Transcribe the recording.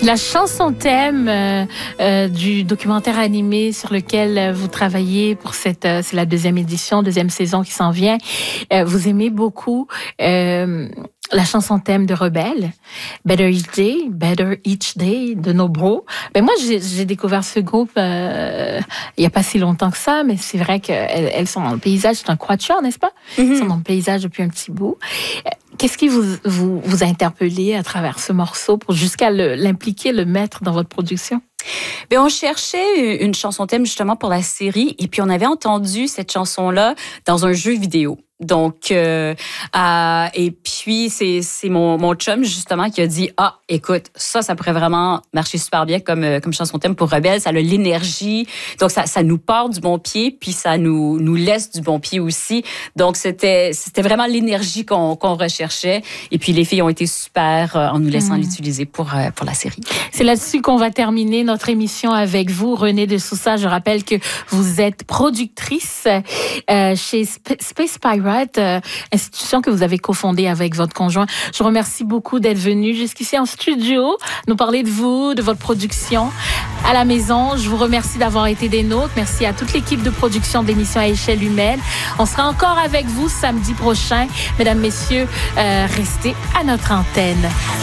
La chanson thème du documentaire animé sur lequel vous travaillez pour c'est la deuxième saison qui s'en vient. Vous aimez beaucoup la chanson thème de Rebelle, Better Each Day de nos bros. Ben moi, j'ai découvert ce groupe il y a pas si longtemps que ça, mais c'est vrai qu'elles sont dans le paysage. C'est un quatuor, n'est-ce pas? Elles sont dans le paysage depuis un petit bout. Qu'est-ce qui vous a interpellé à travers ce morceau pour jusqu'à l'impliquer, le mettre dans votre production? Bien, on cherchait une chanson thème justement pour la série et puis on avait entendu cette chanson-là dans un jeu vidéo. Donc, et puis c'est mon chum justement qui a dit écoute, ça pourrait vraiment marcher super bien comme chanson thème pour Rebelle. Ça a l'énergie, donc ça nous part du bon pied, puis ça nous laisse du bon pied aussi. Donc c'était vraiment l'énergie qu'on recherchait. Et puis les filles ont été super en nous laissant l'utiliser pour la série. C'est là-dessus qu'on va terminer notre émission avec vous, Renée de Sousa. Je rappelle que vous êtes productrice chez Space Pirate, institution que vous avez cofondée avec votre conjoint. Je vous remercie beaucoup d'être venu jusqu'ici en studio, nous parler de vous, de votre production à la maison. Je vous remercie d'avoir été des nôtres. Merci à toute l'équipe de production de l'émission à échelle humaine. On sera encore avec vous samedi prochain. Mesdames, messieurs, restez à notre antenne.